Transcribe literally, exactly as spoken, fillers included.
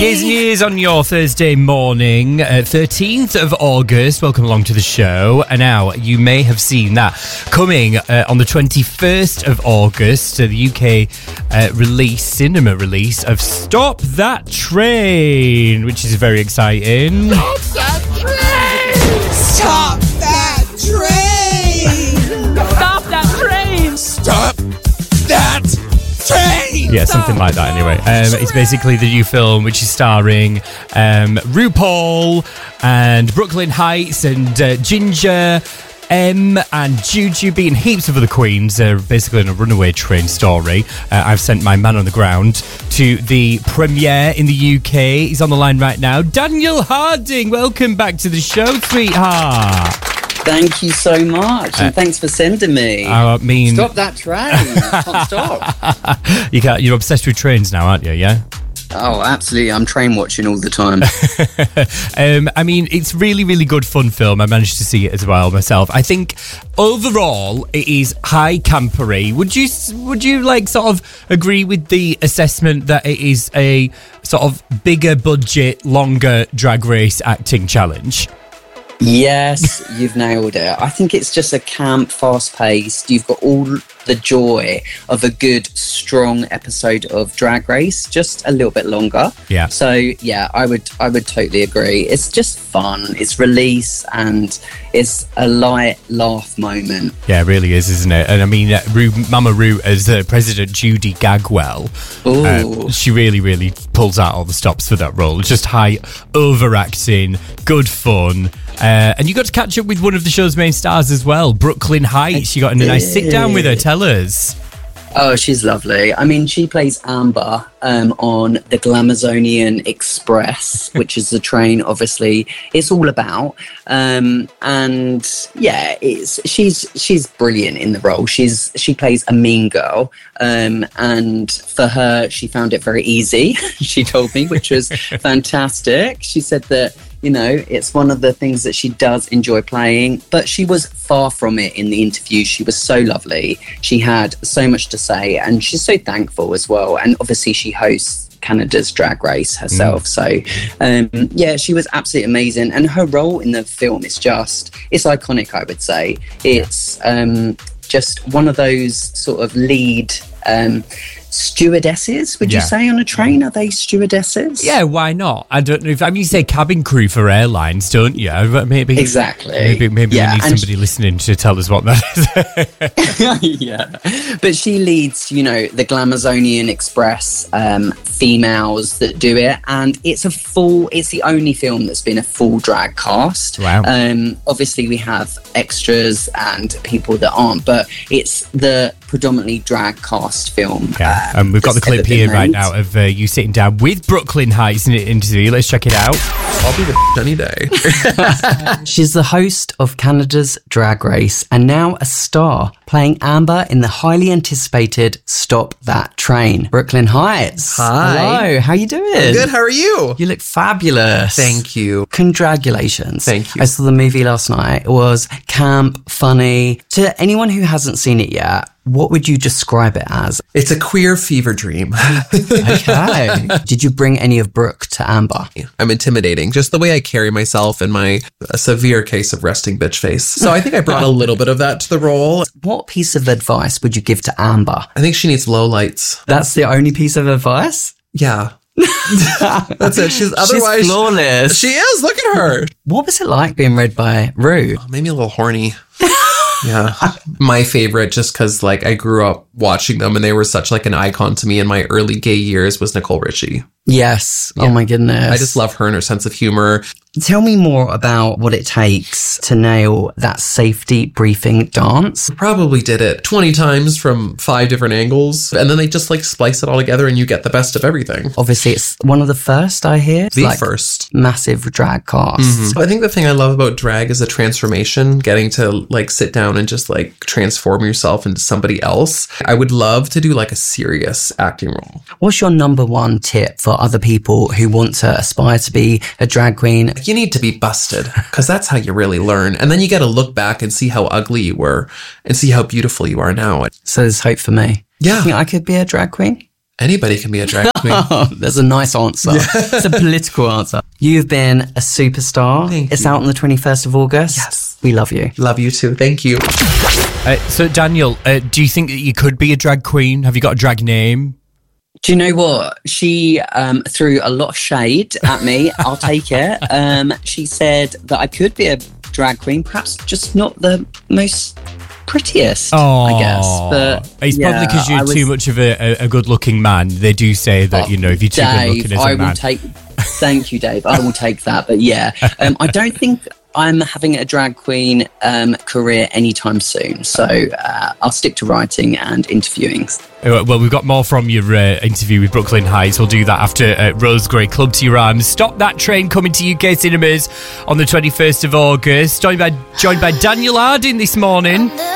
Years and years on your Thursday morning, uh, thirteenth of August. Welcome along to the show. And now, you may have seen that coming uh, on the twenty-first of August, uh, the U K uh, release, cinema release of Stop That Train, which is very exciting. Stop that train! Stop that train! Stop that train! Stop that train! Yeah, something like that anyway. Um, it's basically the new film which is starring um, RuPaul and Brooklyn Heights and uh, Ginger, M and Jujubee and heaps of other queens. They're basically in a runaway train story. Uh, I've sent my man on the ground to the premiere in the U K. He's on the line right now. Daniel Harding, welcome back to the show, sweetheart. Thank you so much, and uh, thanks for sending me. I mean, stop that train! Can't stop. You can't, you're obsessed with trains now, aren't you? Yeah. Oh, absolutely. I'm train watching all the time. um, I mean, it's really, really good fun film. I managed to see it as well myself. I think overall it is high campery. Would you, would you like sort of agree with the assessment that it is a sort of bigger budget, longer Drag Race acting challenge? Yes, you've nailed it. I think it's just a camp, fast-paced. You've got all the joy of a good, strong episode of Drag Race, just a little bit longer. Yeah. So yeah, I would, I would totally agree. It's just fun. It's release and it's a light laugh moment. Yeah, it really is, isn't it? And I mean, uh, Ru, Mama Ru as uh, President Judy Gagwell, uh, she really, really pulls out all the stops for that role. It's just high overacting, good fun. Uh, and you got to catch up with one of the show's main stars as well, Brooklyn Heights. You got a nice sit down with her. Tell us. Oh, she's lovely. I mean, she plays Amber um, on the Glamazonian Express, which is the train, obviously, it's all about. Um, and yeah, it's she's she's brilliant in the role. She's she plays a mean girl, um, and for her, she found it very easy. She told me, which was fantastic. She said that, you know, it's one of the things that she does enjoy playing, but she was far from it in the interview. She was so lovely. She had so much to say, and she's so thankful as well. And obviously she hosts Canada's Drag Race herself. Mm. So, um, yeah, she was absolutely amazing. And her role in the film is just, it's iconic, I would say. It's um, just one of those sort of lead um stewardesses, would yeah. you say, on a train? Are they stewardesses? Yeah, why not? I don't know if I mean you say cabin crew for airlines, don't you? But maybe exactly. Maybe maybe yeah, we need somebody she, listening to tell us what that is. Yeah, but she leads, you know, the Glamazonian Express um, females that do it, and it's a full. It's the only film that's been a full drag cast. Wow. Um, obviously, we have extras and people that aren't, but it's the predominantly drag cast film. Yeah. Um, and we've got the clip here right now of uh, you sitting down with Brooklyn Heights in an interview. Let's check it out. I'll be the any day. She's the host of Canada's Drag Race and now a star, playing Amber in the highly anticipated Stop That Train. Brooklyn Heights. Hi. Hello. How you doing? I'm good. How are you? You look fabulous. Thank you. Congratulations. Thank you. I saw the movie last night. It was camp, funny. To anyone who hasn't seen it yet, what would you describe it as? It's a queer fever dream. Okay. Did you bring any of Brooke to Amber? I'm intimidating. Just the way I carry myself and my a severe case of resting bitch face. So I think I brought a little bit of that to the role. What piece of advice would you give to Amber? I think she needs low lights. That's the only piece of advice? Yeah. That's it. She's otherwise She's flawless. She is. Look at her. What was it like being read by Ru? Oh, maybe a little horny. Yeah. My favorite, just because like I grew up watching them and they were such like an icon to me in my early gay years, was Nicole Richie. Yes. Yeah. Oh my goodness. I just love her and her sense of humor. Tell me more about what it takes to nail that safety briefing dance. Probably did it twenty times from five different angles. And then they just like splice it all together and you get the best of everything. Obviously, it's one of the first, I hear. The like first. Massive drag cast. Mm-hmm. I think the thing I love about drag is the transformation, getting to like sit down and just like transform yourself into somebody else. I would love to do like a serious acting role. What's your number one tip for other people who want to aspire to be a drag queen? You need to be busted, because that's how you really learn. And then you got to look back and see how ugly you were and see how beautiful you are now. So there's hope for me. Yeah. You think I could be a drag queen? Anybody can be a drag queen. There's a nice answer. It's a political answer. You've been a superstar. Thank it's you. out on the twenty-first of August. Yes. We love you. Love you too. Thank you. Uh, so, Daniel, uh, do you think that you could be a drag queen? Have you got a drag name? Do you know what? She um, threw a lot of shade at me. I'll take it. Um, she said that I could be a drag queen, perhaps just not the most prettiest, Oh, I guess. But it's yeah, probably because I you're was- too much of a, a, a good-looking man. They do say that, you know, if you're too Dave, good-looking as a I man. will take. Thank you, Dave. I will take that. But yeah, um, I don't think I'm having a drag queen um, career anytime soon. So uh, I'll stick to writing and interviewing. Uh, Well, we've got more from your uh, interview with Brooklyn Heights. We'll do that after uh, Rose Grey, Club to Your Arms. Stop That Train coming to U K cinemas on the twenty-first of August. Joined by, joined by Daniel Harding this morning.